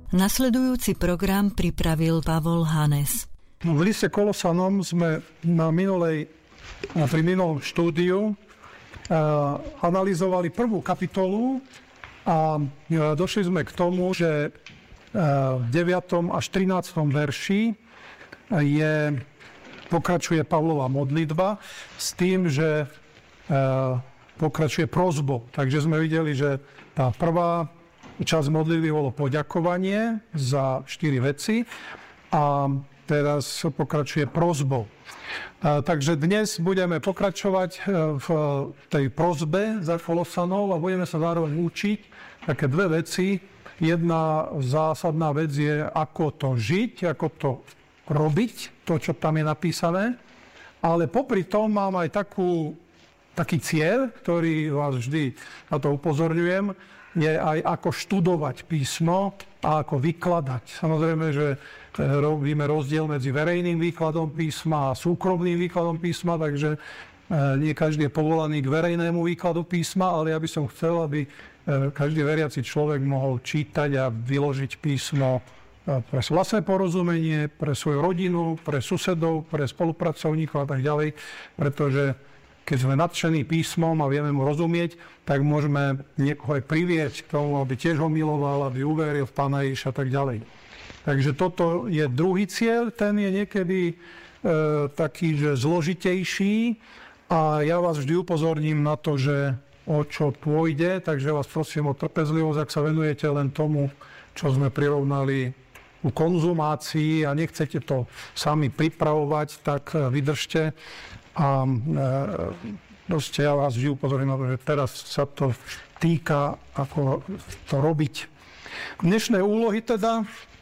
Nasledujúci program pripravil Pavol Hanes. V liste Kolosanom sme pri minulom štúdiu analyzovali prvú kapitolu a došli sme k tomu, že v 9. až 13. verši pokračuje Pavlova modlitba s tým, že pokračuje prosbou. Takže sme videli, že tá prvá časť modlitby bolo poďakovanie za 4 veci a teraz pokračuje prosbou. Takže dnes budeme pokračovať v tej prosbe za Kolosanov a budeme sa zároveň učiť také 2 veci. Jedna zásadná vec je, ako to žiť, ako to robiť, to, čo tam je napísané. Ale popri tom mám aj taký cieľ, ktorý vás vždy na to upozorňujem, je aj ako študovať písmo a ako vykladať. Samozrejme, že robíme rozdiel medzi verejným výkladom písma a súkromným výkladom písma, takže nie každý je povolaný k verejnému výkladu písma, ale ja by som chcel, aby každý veriaci človek mohol čítať a vyložiť písmo pre vlastné porozumenie, pre svoju rodinu, pre susedov, pre spolupracovníkov a tak ďalej, pretože keď sme nadšení písmom a vieme mu rozumieť, tak môžeme niekoho aj priviesť k tomu, aby tiež ho miloval, aby uveril v Pána Ježiša a tak ďalej. Takže toto je druhý cieľ, ten je niekedy taký, že zložitejší a ja vás vždy upozorním na to, že o čo pôjde, takže vás prosím o trpezlivosť, ak sa venujete len tomu, čo sme prirovnali u konzumácii a nechcete to sami pripravovať, tak vydržte. A proste ja vás vždy upozorím na to, že teraz sa to týka, ako to robiť. Dnešné úlohy teda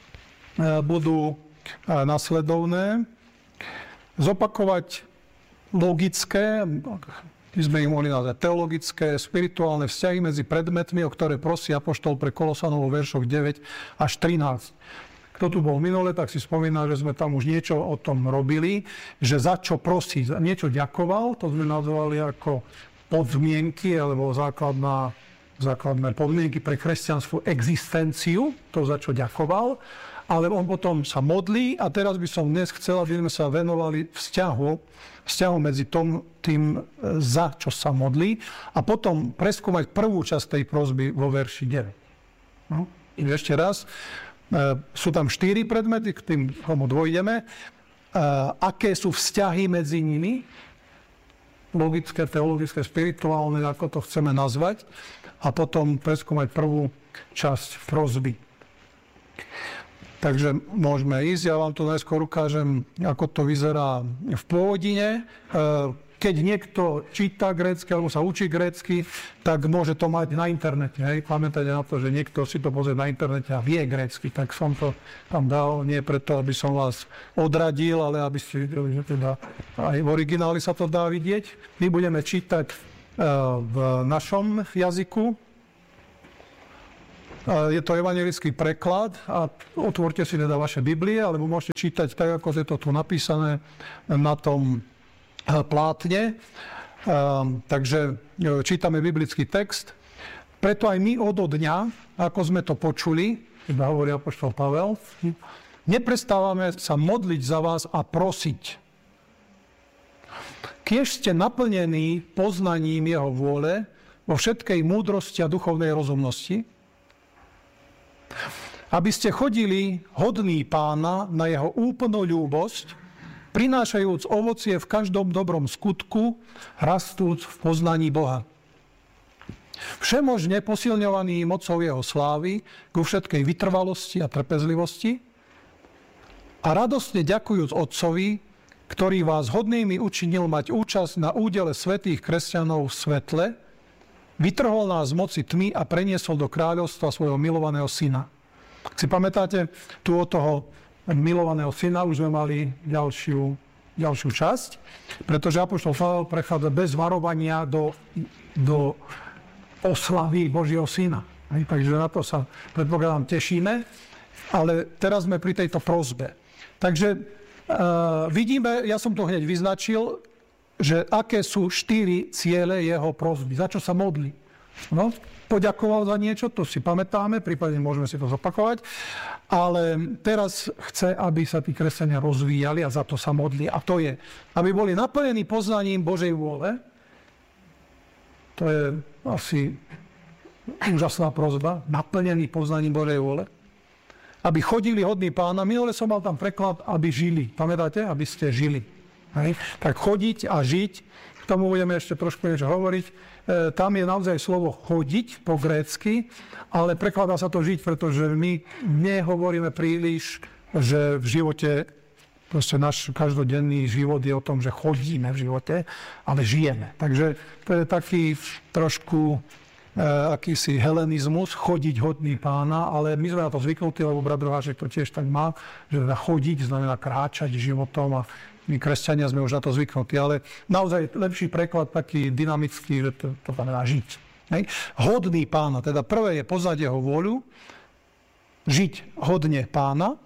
budú nasledovné. Zopakovať logické, my sme ich mohli nazvať teologické, spirituálne vzťahy medzi predmetmi, o ktoré prosí apoštol pre Kolosanov vo veršoch 9 až 13. Kto tu bol minule, tak si spomína, že sme tam už niečo o tom robili, že za čo prosí, niečo ďakoval, to sme nazvali ako podmienky alebo základné podmienky pre kresťanskú existenciu, to za čo ďakoval, ale on potom sa modlí a teraz by som dnes chcel, aby sme sa venovali vzťahu medzi tým, za čo sa modlí a potom preskúmať prvú časť tej prosby vo verši 9. No, ešte raz. Sú tam 4 predmety, k tým tomu dôjdeme. Aké sú vzťahy medzi nimi? Logické, teologické, spirituálne, ako to chceme nazvať. A potom preskúmať prvú časť prosby. Takže môžeme ísť. Ja vám to najskôr ukážem, ako to vyzerá v pôvodine. Keď niekto číta grécky alebo sa učí grécky, tak môže to mať na internete. Hej. Pamätajte na to, že niekto si to pozrie na internete a vie grécky, tak som to tam dal, nie preto, aby som vás odradil, ale aby ste videli, že teda aj v origináli sa to dá vidieť. My budeme čítať v našom jazyku. Je to evanjelický preklad a otvorte si teda vaše Biblie, alebo môžete čítať tak, ako je to tu napísané na tom plátne. Takže čítame biblický text. Preto aj my odo dňa, ako sme to počuli, teda hovorí apoštol Pavel, neprestávame sa modliť za vás a prosiť. Kiež ste naplnení poznaním jeho vôle vo všetkej múdrosti a duchovnej rozumnosti, aby ste chodili hodní Pána na jeho úplnú ľúbosť, prinášajúc ovocie v každom dobrom skutku, rastúc v poznaní Boha. Všemožne posilňovaný mocou jeho slávy ku všetkej vytrvalosti a trpezlivosti a radostne ďakujúc Otcovi, ktorý vás hodnými učinil mať účasť na údele svätých kresťanov v svetle, vytrhol nás z moci tmy a preniesol do kráľovstva svojho milovaného syna. Ak si pamätáte, tu od toho milovaného syna už sme mali ďalšiu časť, pretože apoštol Pavel prechádza bez varovania do oslavy Božieho syna. Takže na to sa, predpokladám, tešíme, ale teraz sme pri tejto prosbe. Takže vidíme, ja som to hneď vyznačil, že aké sú 4 ciele jeho prosby. Za čo sa modlí? No, poďakoval za niečo, to si pamätáme, prípadne môžeme si to zopakovať, ale teraz chce, aby sa tí kresťania rozvíjali a za to sa modlí. A to je, aby boli naplnení poznaním Božej vôle. To je asi úžasná prosba, naplnení poznaním Božej vôle. Aby chodili hodní Pána. Minule som mal tam preklad, aby žili. Pamätáte? Aby ste žili. Hej? Tak chodiť a žiť, k tomu budeme ešte trošku niečo hovoriť. Tam je naozaj slovo chodiť po grécky, ale prekladá sa to žiť, pretože my nehovoríme príliš, že v živote, proste náš každodenný život je o tom, že chodíme v živote, ale žijeme. Takže to je taký trošku akýsi helenizmus, chodiť hodný Pána, ale my sme na to zvyknutí, lebo brat Roháček to tiež tak má, že chodiť znamená kráčať životom a my kresťania sme už na to zvyknutí, ale naozaj lepší preklad taký dynamický, že to znamená žiť. Hej. Hodný Pána, teda prvé je poznať jeho vôľu, žiť hodne Pána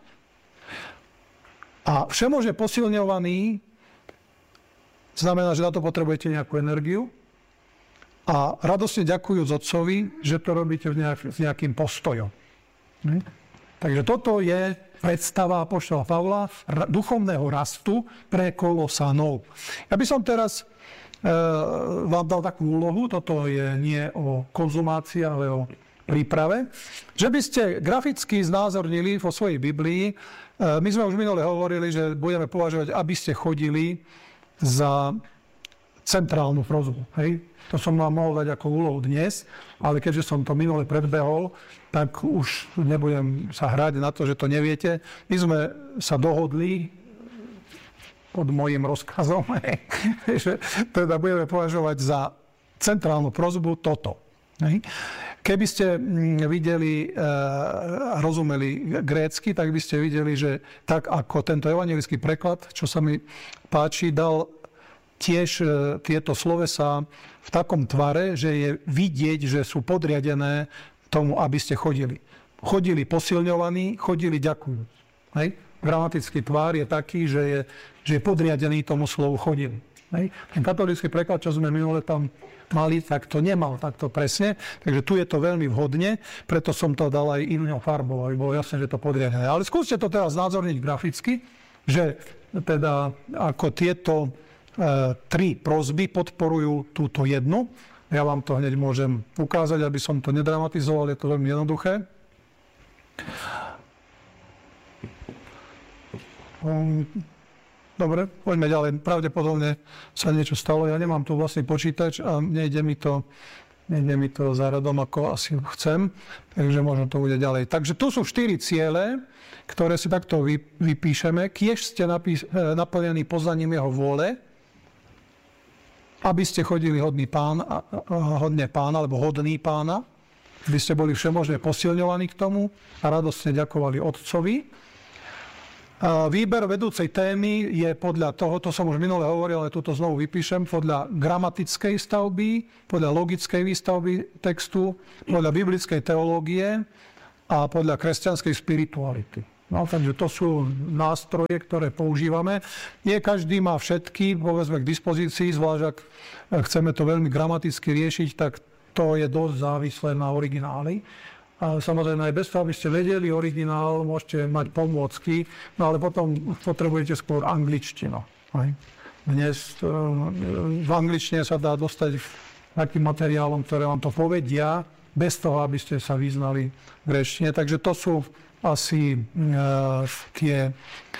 a všemožne posilňovaný znamená, že na to potrebujete nejakú energiu, a radosne ďakujúc Otcovi, že to robíte s nejakým postojom. Takže toto je predstava apoštola Pavla duchovného rastu pre Kolosanov. Ja by som teraz vám dal takú úlohu, toto je nie o konzumácii, ale o príprave, že by ste graficky znázornili vo svojej Biblii, my sme už minule hovorili, že budeme považovať, aby ste chodili za centrálnu prosbu. Hej? To som vám mohol dať ako úlohu dnes, ale keďže som to minule predbehol, tak už nebudem sa hrať na to, že to neviete. My sme sa dohodli pod môjim rozkazom, že teda budeme považovať za centrálnu prosbu toto. Hej? Keby ste videli a rozumeli grécky, tak by ste videli, že tak ako tento evanjelický preklad, čo sa mi páči, dal tiež tieto slovesá v takom tvare, že je vidieť, že sú podriadené tomu, aby ste chodili. Chodili posilňovaní, chodili ďakujú. Hej? Gramatický tvár je taký, že je podriadený tomu slovu chodili. Hej? Ten katolícky preklad, čo sme minule tam mali, tak to nemal takto presne. Takže tu je to veľmi vhodne, preto som to dal aj inou farbou, aby bolo jasné, že to podriadené. Ale skúste to teraz znázorniť graficky, že teda ako tieto tri prosby podporujú túto jednu. Ja vám to hneď môžem ukázať, aby som to nedramatizoval, je to veľmi jednoduché. Dobre, poďme ďalej. Pravdepodobne sa niečo stalo. Ja nemám tu vlastný počítač a nejde mi to za radom, ako asi chcem, takže možno to bude ďalej. Takže tu sú 4 ciele, ktoré si takto vypíšeme. Kiež ste naplnení poznaním jeho vôle, aby ste chodili hodne Pána, alebo hodný Pána, aby ste boli všemožne posilňovaní k tomu a radostne ďakovali Otcovi. Výber vedúcej témy je podľa toho, to som už minule hovoril, ale tuto znovu vypíšem, podľa gramatickej stavby, podľa logickej výstavby textu, podľa biblickej teológie a podľa kresťanskej spirituality. No, takže to sú nástroje, ktoré používame. Nie každý má všetky, povedzme, k dispozícii, zvlášť ak chceme to veľmi gramaticky riešiť, tak to je dosť závislé na origináli. A samozrejme aj bez toho, aby ste vedeli originál, môžete mať pomôcky, no ale potom potrebujete skôr angličtinu. Dnes v angličtine sa dá dostať takým materiálom, ktoré vám to povedia, bez toho, aby ste sa vyznali v gréčtine. Takže to sú asi tie...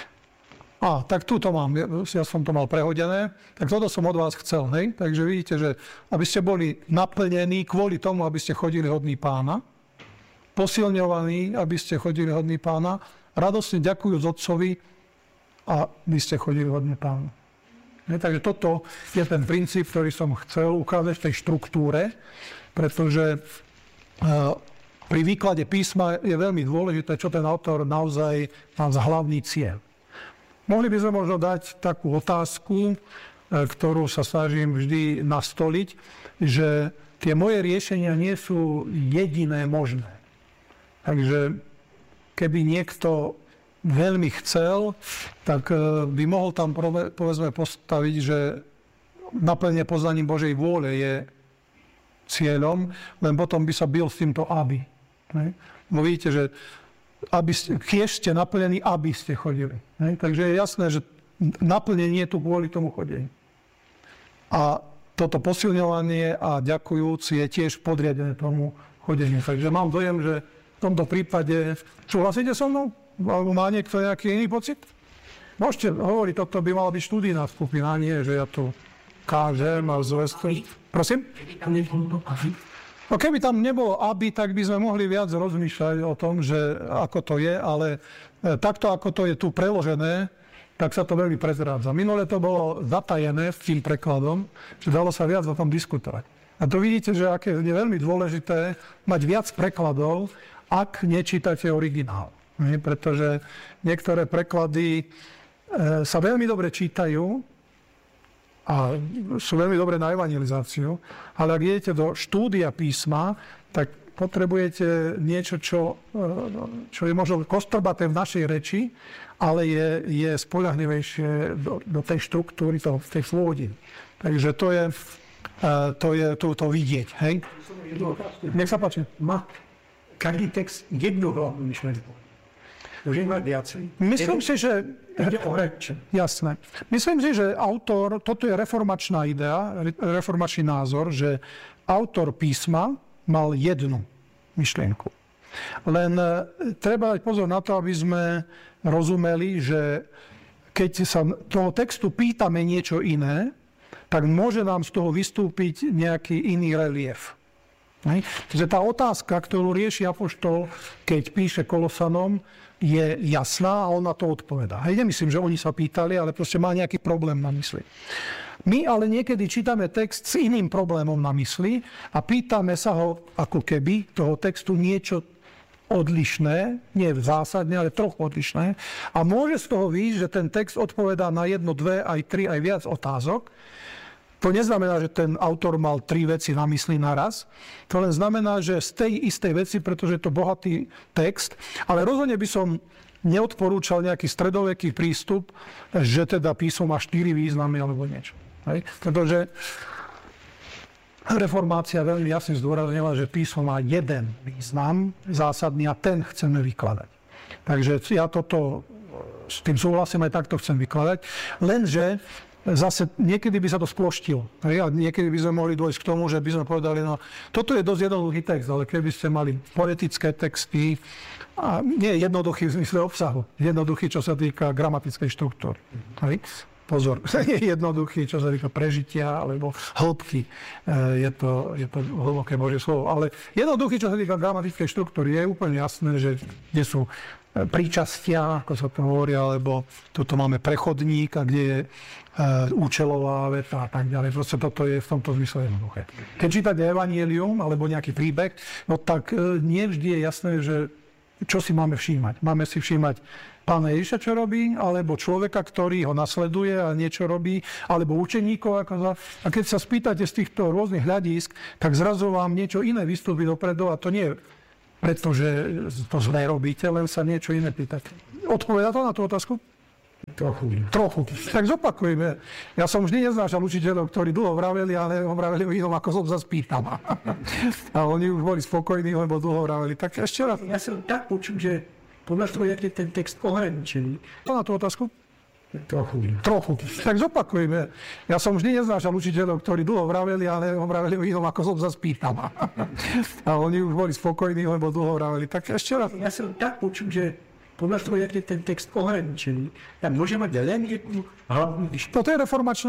tak tu to mám, ja som to mal prehodené, tak toto som od vás chcel, hej? Takže vidíte, že aby ste boli naplnení kvôli tomu, aby ste chodili hodný Pána, posilňovaní, aby ste chodili hodný Pána, radosne ďakujúc Otcovi, aby ste chodili hodný Pána. Takže toto je ten princíp, ktorý som chcel ukázať v tej štruktúre, pretože pri výklade písma je veľmi dôležité, čo ten autor naozaj má za hlavný cieľ. Mohli by sme možno dať takú otázku, ktorú sa snažím vždy nastoliť, že tie moje riešenia nie sú jediné možné. Takže keby niekto veľmi chcel, tak by mohol tam povedzme postaviť, že naplnenie poznaním Božej vôle je cieľom, len potom by sa bil s týmto aby. No vidíte, že kiež ste naplnení, aby ste chodili. Takže je jasné, že naplnenie je tu kvôli tomu chodeniu. A toto posilňovanie a ďakujúc je tiež podriadené tomu chodeniu. Takže mám dojem, že v tomto prípade súhlasíte so mnou? Alebo má niekto nejaký iný pocit? Môžete hovoriť, toto by mala byť študijná skupina, nie, že ja tu kážem a zvestujem. Prosím? No keby tam nebolo aby, tak by sme mohli viac rozmýšľať o tom, že ako to je, ale takto, ako to je tu preložené, tak sa to veľmi prezrádza. Minule to bolo zatajené s tým prekladom, že dalo sa viac o tom diskutovať. A to vidíte, že aké je veľmi dôležité mať viac prekladov, ak nečítate originál. Pretože niektoré preklady sa veľmi dobre čítajú a sú veľmi dobré na evangelizáciu, ale ak idete do štúdia písma, tak potrebujete niečo, čo je možno kostrbaté v našej reči, ale je spoľahlivejšie do tej štruktúry, tej slôdiny. Takže to je to vidieť. Hej? Nech sa páči. Má každý text jednu hlavnú myšlenku. Myslím si, že... Jasné. Myslím si, že autor, toto je reformačná idea, reformačný názor, že autor písma mal jednu myšlienku. Len treba dať pozor na to, aby sme rozumeli, že keď sa toho textu pýtame niečo iné, tak môže nám z toho vystúpiť nejaký iný relief. Takže tá otázka, ktorú rieši apoštol, keď píše Kolosanom, je jasná a on na to odpovedá. Nemyslím, že oni sa pýtali, ale proste má nejaký problém na mysli. My ale niekedy čítame text s iným problémom na mysli a pýtame sa ho, ako keby, toho textu niečo odlišné, nie zásadne, ale trochu odlišné. A môže z toho výjsť, že ten text odpovedá na 1, 2, aj 3, aj viac otázok. To neznamená, že ten autor mal 3 veci na mysli naraz. To len znamená, že z tej istej veci, pretože je to bohatý text, ale rozhodne by som neodporúčal nejaký stredoveký prístup, že teda písmo má 4 významy alebo niečo. Pretože reformácia veľmi jasne zdôraznila, že písmo má jeden význam zásadný a ten chceme vykladať. Takže ja s tým súhlasím, aj takto chcem vykladať. Lenže zase niekedy by sa to sploštilo. A niekedy by sme mohli dôjsť k tomu, že by sme povedali, no toto je dosť jednoduchý text, ale keby ste mali poetické texty, a nie jednoduchý v zmysle obsahu, jednoduchý, čo sa týka gramatickej štruktúry. Pozor, nie je jednoduchý, čo sa týka prežitia alebo hĺbky. Je to hlboké Božie slovo. Ale jednoduchý, čo sa týka gramatickej štruktúry, je úplne jasné, že kde sú príčastia, ako sa to hovorí, alebo tuto máme prechodník, a kde je účelová veta a tak ďalej. Proste toto je v tomto zmysle jednoduché. Keď čítate evanjelium alebo nejaký príbeh, no tak nie vždy je jasné, že čo si máme všímať. Máme si všímať Pána Ježiša, čo robí, alebo človeka, ktorý ho nasleduje a niečo robí, alebo učeníkov. A keď sa spýtate z týchto rôznych hľadísk, tak zrazu vám niečo iné vystúpi dopredu a to nie je preto, že to zle robíte, len sa niečo iné pýtate. Odpovedá to na tú otázku? Trochu. Tak zopakujeme. Ja som vždy neznášal učiteľov, ktorí dlho vraveli, ale vraveli o inom, ako som sa spýtal. A oni už boli spokojní, lebo dlho vraveli. Tak ešte raz. Ja som tak počul, že podľa toho, jak je ten text ohraničený. To na tú otázku? Trochu. Tak zopakujeme. Ja som vždy neznášal učiteľov, ktorí dlho vraveli, ale vraveli o inom, ako som sa spýtal. A oni už boli spokojní, lebo dlho vraveli. Tak ešte raz. Ja som tak počul, že podľa toho, jak je ten text ohraničený. Ja môže mať len jednu hlavnú. Toto je reformačná